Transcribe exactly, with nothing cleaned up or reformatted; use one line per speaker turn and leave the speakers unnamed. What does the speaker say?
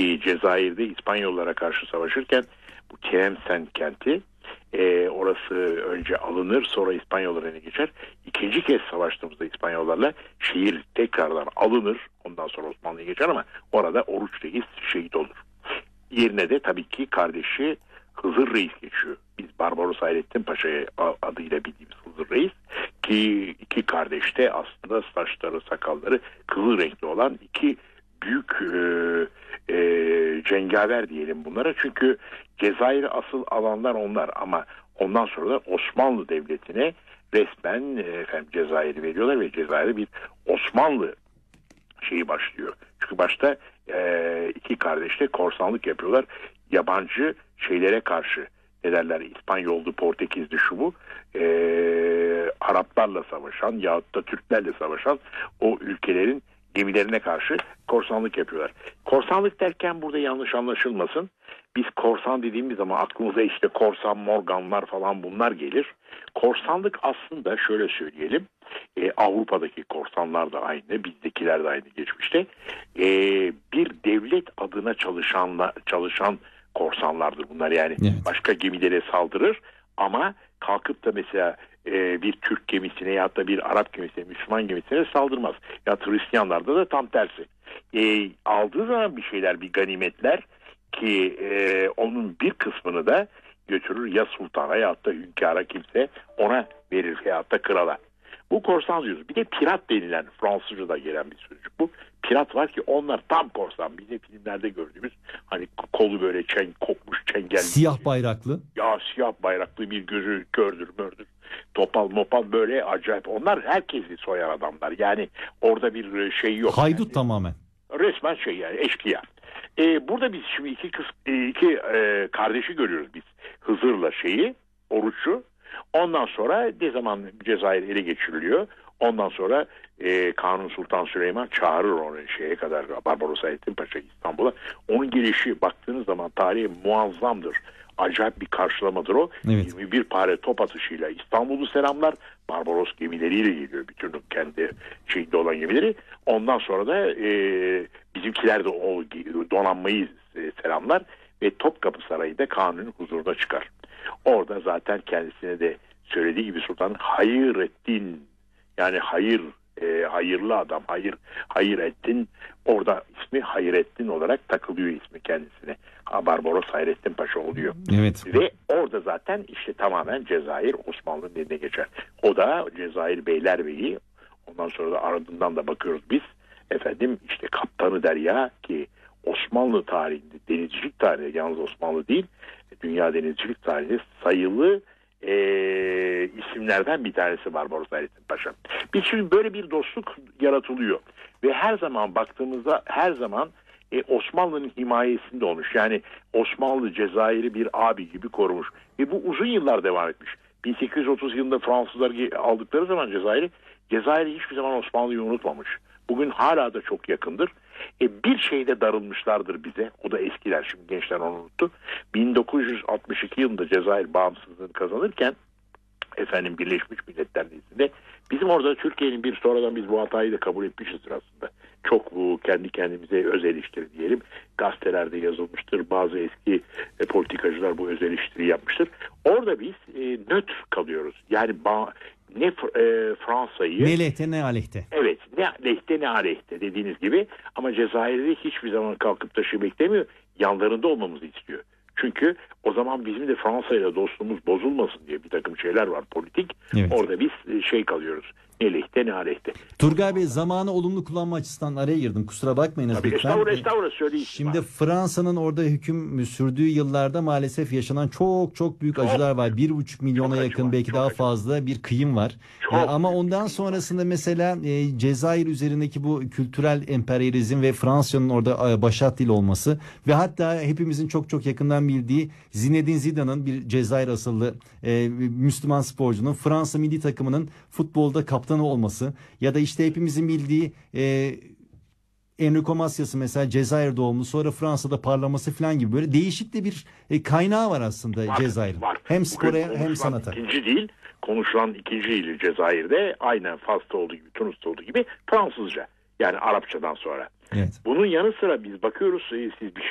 ki Cezayir'de İspanyollara karşı savaşırken bu Tlemcen kenti, e, orası önce alınır, sonra İspanyollar eline geçer. İkinci kez savaştığımızda İspanyollarla şehir tekrardan alınır, ondan sonra Osmanlı'ya geçer ama orada Oruç Reis şehit olur. Yerine de tabii ki kardeşi Hızır Reis geçiyor. Biz Barbaros Hayrettin Paşa'ya adıyla bildiğimiz Hızır Reis, ki iki kardeş de aslında saçları sakalları kızıl renkli olan iki büyük e, e, cengaver diyelim bunlara. Çünkü Cezayir'i asıl alanlar onlar ama ondan sonra da Osmanlı Devleti'ne resmen e, efendim Cezayir'i veriyorlar ve Cezayir'de bir Osmanlı şeyi başlıyor. Çünkü başta e, iki kardeş de korsanlık yapıyorlar. Yabancı şeylere karşı, ne derler, İspanyoldu, Portekizli, şu bu, e, Araplarla savaşan yahut da Türklerle savaşan o ülkelerin gemilerine karşı korsanlık yapıyorlar. Korsanlık derken burada yanlış anlaşılmasın. Biz korsan dediğimiz zaman aklımıza işte korsan, morganlar falan bunlar gelir. Korsanlık aslında şöyle söyleyelim. E, Avrupa'daki korsanlar da aynı, bizdekiler de aynı geçmişte. E, bir devlet adına çalışanla, çalışan korsanlardır bunlar. Yani evet, başka gemilere saldırır ama kalkıp da mesela e, bir Türk gemisine ya da bir Arap gemisine, Müslüman gemisine saldırmaz. Ya Hristiyanlarda da tam tersi. E, aldığı zaman bir şeyler, bir ganimetler, ki e, onun bir kısmını da götürür ya sultana ya da hünkâra, kimse ona verir ya da krala. Bu korsan diyoruz. Bir de pirat denilen, Fransızca'da gelen bir sözcük bu. Pirat var ki onlar tam korsan. Bizim filmlerde gördüğümüz hani kolu böyle çen, kopmuş çengel.
Siyah bayraklı.
Ya siyah bayraklı, bir gözü kördür mördür. Topal mopal, böyle acayip. Onlar herkesi soyar adamlar. Yani orada bir şey yok.
Haydut
yani.
Tamamen.
Resmen şey yani, eşkıya. Ee, burada biz şimdi iki kız, iki e, kardeşi görüyoruz biz. Hızır'la şeyi, Oruç'u. Ondan sonra ne zaman Cezayir ele geçiriliyor, ondan sonra e, Kanuni Sultan Süleyman çağırır onu şeye kadar, Barbaros Hayrettin Paşa İstanbul'a. Onun gelişi baktığınız zaman tarihi muazzamdır. Acayip bir karşılamadır o. Evet. yirmi bir pare top atışıyla İstanbul'u selamlar. Barbaros gemileriyle geliyor. Bütün kendi şeyinde olan gemileri. Ondan sonra da e, bizimkiler de o donanmayı e, selamlar. Ve Topkapı Sarayı'nda Kanuni'nin huzuruna çıkar. Orada zaten kendisine de söylediği gibi sultan Hayrettin, yani hayır, e, hayırlı adam, hayır hayır ettin, orada ismi Hayrettin olarak takılıyor ismi kendisine. Barbaros Hayrettin Paşa oluyor.
Evet.
Ve orada zaten işte tamamen Cezayir Osmanlı'nın eline geçer. O da Cezayir Beylerbeyi. Ondan sonra da ardından da bakıyoruz biz. Efendim işte Kaptanı Derya, ki Osmanlı tarihinde, denizcilik tarihinde, yalnız Osmanlı değil, dünya denizcilik tarihinde sayılı e, isimlerden bir tanesi Barbaros Hayrettin Paşa. Bir şimdi böyle bir dostluk yaratılıyor ve her zaman baktığımızda her zaman e, Osmanlı'nın himayesinde olmuş. Yani Osmanlı Cezayir'i bir abi gibi korumuş ve bu uzun yıllar devam etmiş. bin sekiz yüz otuz yılında Fransızlar aldıkları zaman Cezayir'i, Cezayir hiçbir zaman Osmanlı'yı unutmamış. Bugün hala da çok yakındır. E bir şeyde darılmışlardır bize. O da eskiler, şimdi gençler onu unuttu. bin dokuz yüz altmış iki yılında Cezayir bağımsızlığını kazanırken efendim Birleşmiş Milletler nezdinde bizim orada Türkiye'nin bir sonradan biz bu hatayı da kabul etmişizdir aslında. Çok bu kendi kendimize öz eleştiri diyelim. Gazetelerde yazılmıştır. Bazı eski e, politikacılar bu öz eleştiri yapmıştır. Orada biz e, nötr kalıyoruz. Yani ba- ne e, Fransa'yı...
Ne lehte ne aleyhte.
Evet, ne lehte ne aleyhte dediğiniz gibi, ama Cezayir'de hiçbir zaman kalkıp da şey beklemiyor. Yanlarında olmamızı istiyor. Çünkü o zaman bizim de Fransa'yla dostluğumuz bozulmasın diye bir takım şeyler var politik. Evet. Orada biz şey kalıyoruz. Ne lehte ne aleyhte.
Turgay Bey, zamanı olumlu kullanma açısından araya girdim. Kusura bakmayınız
Tabii,
lütfen.
Estağfurullah, estağfurullah, söyleyin.
Şimdi Fransa'nın orada hüküm sürdüğü yıllarda maalesef yaşanan çok çok büyük çok, acılar var. Bir buçuk milyona yakın var, belki daha acı. fazla bir kıyım var. Çok, ee, ama ondan sonrasında mesela e, Cezayir üzerindeki bu kültürel emperyalizm ve Fransa'nın orada e, başat dil olması ve hatta hepimizin çok çok yakından bildiği Zinedine Zidane'ın, bir Cezayir asıllı e, Müslüman sporcunun Fransa milli takımının futbolda kaptanı olması ya da işte hepimizin bildiği e, Enrico Macias'ın mesela Cezayir doğumlu, sonra Fransa'da parlaması falan gibi böyle değişik de bir e, kaynağı var aslında var, Cezayir'in. Var. Hem spora hem sanata.
İkinci dil, konuşulan ikinci dili Cezayir'de aynen Fas'ta olduğu gibi, Tunus'ta olduğu gibi Fransızca. Yani Arapçadan sonra. Evet. Bunun yanı sıra biz bakıyoruz, siz bir